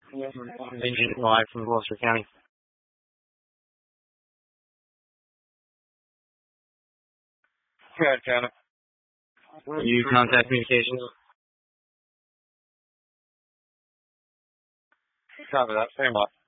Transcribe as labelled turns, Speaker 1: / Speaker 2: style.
Speaker 1: Agent live from Gloucester County.
Speaker 2: Good, County.
Speaker 1: You contact communications.
Speaker 2: Copy that. Same lot.